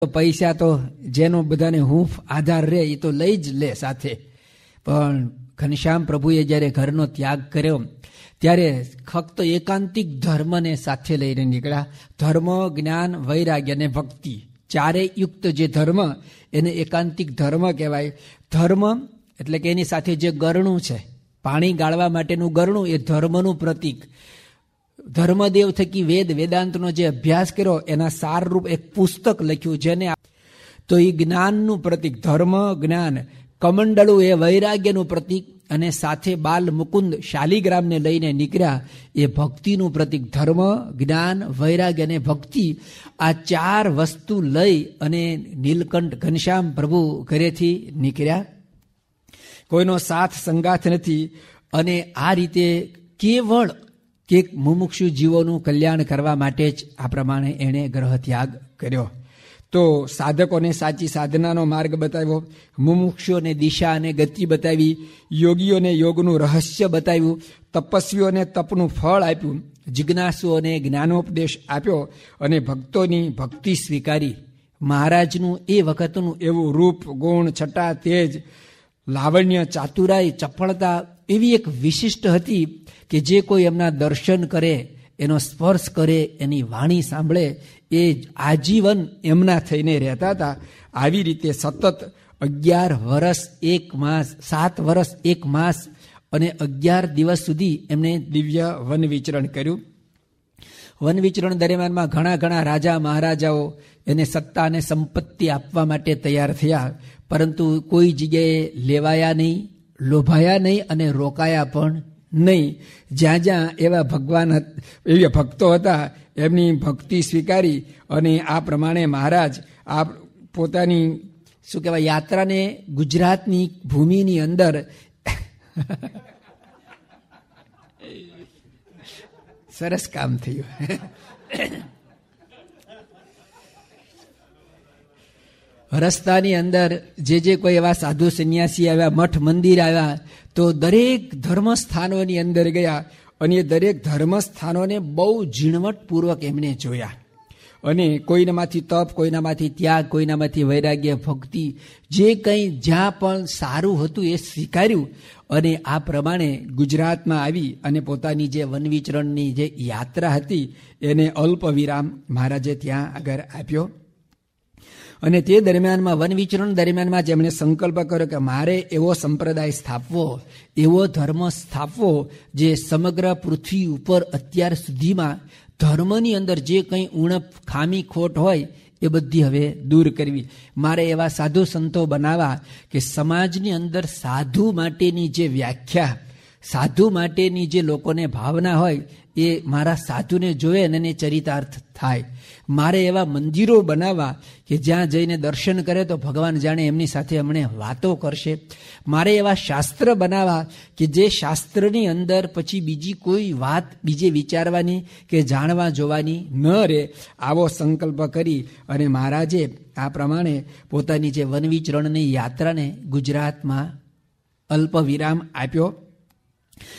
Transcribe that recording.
પૈસા તો જેનો બધાને હૂંફ આધાર રહે એ તો લઈ જ લે સાથે. પણ ઘનશ્યામ પ્રભુએ જ્યારે ઘરનો ત્યાગ કર્યો ત્યારે ફક્ત એકાંતિક ધર્મને સાથે લઈને નીકળ્યા. ધર્મ, જ્ઞાન, વૈરાગ્ય અને ભક્તિ ચારે યુક્ત જે ધર્મ એને એકાંતિક ધર્મ કહેવાય. ધર્મ એટલે કે એની સાથે જે ગરણું છે, પાણી ગાળવા માટેનું ગરણું, એ ધર્મનું પ્રતીક. ધર્મદેવ થકી વેદાંતનો જે અભ્યાસ કર્યો એના સારરૂપ એક પુસ્તક લખ્યું જેને તો એ જ્ઞાનનું પ્રતીક. ધર્મ, જ્ઞાન, કમંડળું એ વૈરાગ્યનું પ્રતીક અને સાથે બાલ મુકુંદ શાલિગ્રામને લઈને નીકળ્યા એ ભક્તિનું પ્રતીક. ધર્મ, જ્ઞાન, વૈરાગ્ય અને ભક્તિ આ ચાર વસ્તુ લઈ અને નીલકંઠ ઘનશ્યામ પ્રભુ ઘરેથી નીકળ્યા. કોઈનો સાથ સંગાથ નથી અને આ રીતે કેવળ કે મુમુક્ષુ જીવોનું કલ્યાણ કરવા માટે જ આ પ્રમાણે એણે ગ્રહ ત્યાગ કર્યો. તો સાધકોને સાચી સાધનાનો માર્ગ બતાવ્યો, મુમુક્ષુઓને દિશા અને ગતિ બતાવી, યોગીઓને યોગનું રહસ્ય બતાવ્યું, તપસ્વીઓને તપનું ફળ આપ્યું, જિજ્ઞાસુઓને જ્ઞાનોપદેશ આપ્યો અને ભક્તોની ભક્તિ સ્વીકારી. મહારાજનું એ વખતનું એવું રૂપ, ગુણ, છટા, તેજ, લાવણ્ય, ચાતુરાઈ, ચપળતા એવી એક વિશિષ્ટ હતી કે જે કોઈ એમના દર્શન કરે, એનો સ્પર્શ કરે, એની વાણી સાંભળે એ આજીવન એમના થઈને રહેતા હતા. આવી રીતે સતત 11 વર્ષ 1 માસ 7 વર્ષ 1 માસ અને 11 દિવસ સુધી એમણે દિવ્ય વન વિચરણ કર્યું. વન વિચરણ દરમિયાનમાં ઘણા રાજા મહારાજાઓ એને સત્તા અને સંપત્તિ આપવા માટે તૈયાર થયા, પરંતુ કોઈ જગ્યાએ લેવાયા નહીં, લોભાયા નહીં અને રોકાયા પણ નહીં. જ્યાં જ્યાં એવા એવા ભક્તો હતા એમની ભક્તિ સ્વીકારી અને આ પ્રમાણે મહારાજ આ પોતાની શું કહેવાય યાત્રાને ગુજરાતની ભૂમિની અંદર સરસ કામ થયું. રસ્તાની અંદર જે કોઈ એવા સાધુ સંન્યાસી આવ્યા, મઠ મંદિર આવ્યા, તો દરેક ધર્મસ્થાનોની અંદર ગયા અને એ દરેક ધર્મસ્થાનોને બહુ ઝીણવટપૂર્વક એમણે જોયા અને કોઈનામાંથી તપ, કોઈનામાંથી ત્યાગ, કોઈનામાંથી વૈરાગ્ય, ભક્તિ, જે કંઈ જ્યાં પણ સારું હતું એ સ્વીકાર્યું અને આ પ્રમાણે ગુજરાતમાં આવી અને પોતાની જે વનવિચરણની જે યાત્રા હતી એને અલ્પ વિરામ મહારાજે ત્યાં આગળ આપ્યો. અને તે દરમિયાનમાં વનવિચરણ દરમિયાનમાં જેમણે સંકલ્પ કર્યો કે મારે એવો સંપ્રદાય સ્થાપવો, એવો ધર્મ સ્થાપવો જે સમગ્ર પૃથ્વી ઉપર અત્યાર સુધીમાં ધર્મની અંદર જે કંઈ ઉણપ, ખામી, ખોટ હોય એ બધી હવે દૂર કરવી. મારે એવા સાધુ સંતો બનાવવા કે સમાજની અંદર સાધુ માટેની જે વ્યાખ્યા, સાધુ માટેની જે લોકોને ભાવના હોય એ મારા સાધુને જોવે અને એને ચરિતાર્થ થાય. મારે એવા મંદિરો બનાવવા કે જ્યાં જઈને દર્શન કરે તો ભગવાન જાણે એમની સાથે હમણે વાતો કરશે. મારે એવા શાસ્ત્ર બનાવવા કે જે શાસ્ત્રની અંદર પછી બીજી કોઈ વાત બીજે વિચારવાની કે જાણવા જોવાની ન રહે. આવો સંકલ્પ કરી અને મહારાજે આ પ્રમાણે પોતાની જે વનવિચરણની યાત્રાને ગુજરાતમાં અલ્પ વિરામ આપ્યો.